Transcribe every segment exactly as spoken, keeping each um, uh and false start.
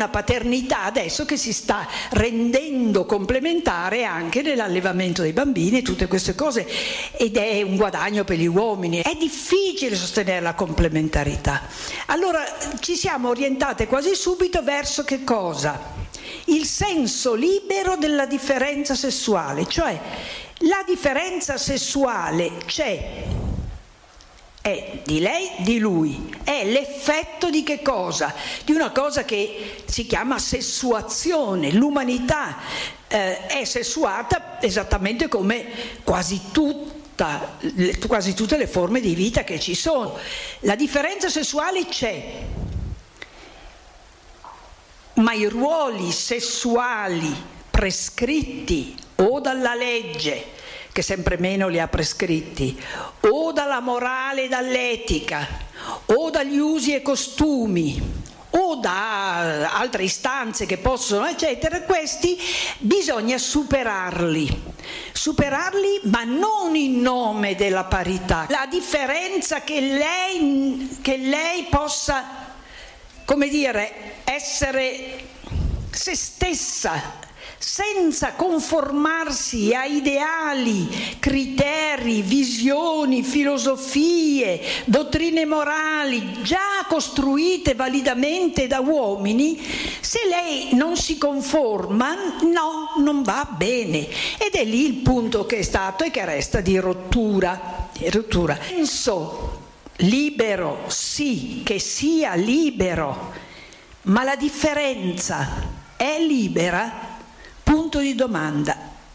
Una paternità adesso che si sta rendendo complementare anche nell'allevamento dei bambini e tutte queste cose, ed è un guadagno per gli uomini. È difficile sostenere la complementarità. Allora ci siamo orientate quasi subito verso che cosa? Il senso libero della differenza sessuale, cioè la differenza sessuale c'è, è di lei, di lui, è l'effetto di che cosa? Di una cosa che si chiama sessuazione. L'umanità eh, è sessuata esattamente come quasi tutta, le, quasi tutte le forme di vita che ci sono. La differenza sessuale c'è, ma i ruoli sessuali prescritti o dalla legge, che sempre meno li ha prescritti, o dalla morale e dall'etica, o dagli usi e costumi, o da altre istanze che possono, eccetera, questi bisogna superarli. Superarli, ma non in nome della parità. La differenza che lei, che lei possa, come dire, essere se stessa, senza conformarsi a ideali, criteri, visioni, filosofie, dottrine morali già costruite validamente da uomini. Se lei non si conforma, no, non va bene. Ed è lì il punto che è stato e che resta di rottura. Di rottura. Penso libero, sì, che sia libero, ma la differenza è libera? Punto di domanda.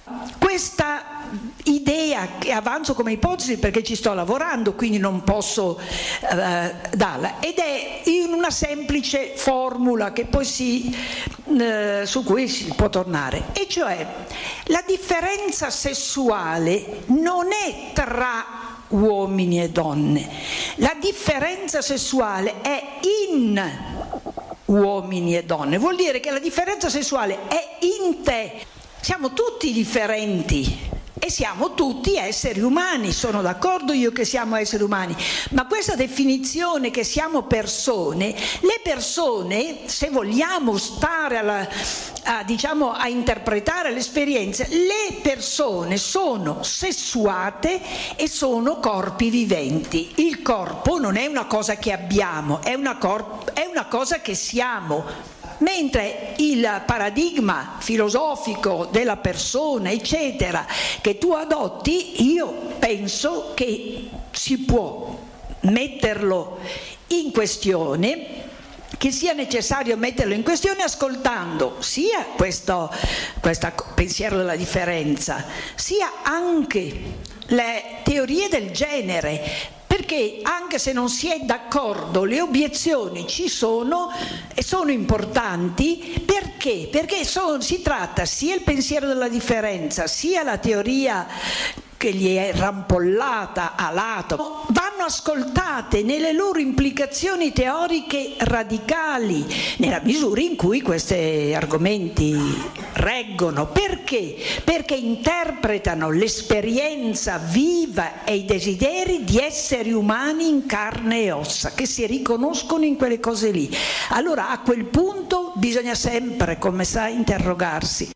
Questa idea che avanzo come ipotesi perché ci sto lavorando, quindi non posso eh, darla, ed è in una semplice formula che poi si, eh, su cui si può tornare, e cioè la differenza sessuale non è tra uomini e donne, la differenza sessuale è in uomini e donne. Vuol dire che la differenza sessuale è in te. Siamo tutti differenti e siamo tutti esseri umani. Sono d'accordo io che siamo esseri umani, ma questa definizione che siamo persone, le persone, se vogliamo stare alla, a, diciamo, a interpretare l'esperienza, le persone sono sessuate e sono corpi viventi. Il corpo non è una cosa che abbiamo, è una, corp- è una cosa che siamo. Mentre il paradigma filosofico della persona, eccetera, che tu adotti, io penso che si può metterlo in questione, che sia necessario metterlo in questione ascoltando sia questo, questo pensiero della differenza, sia anche le teorie del genere. Perché anche se non si è d'accordo, le obiezioni ci sono e sono importanti. Perché? Perché sono, si tratta sia il pensiero della differenza, sia la teoria che gli è rampollata a lato, vanno ascoltate nelle loro implicazioni teoriche radicali, nella misura in cui questi argomenti reggono. Perché? Perché interpretano l'esperienza viva e i desideri di esseri umani in carne e ossa, che si riconoscono in quelle cose lì. Allora a quel punto bisogna sempre, come sa, interrogarsi.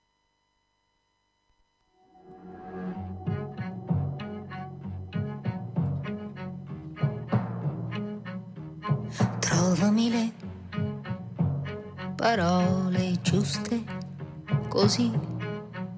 Trovami le parole giuste, così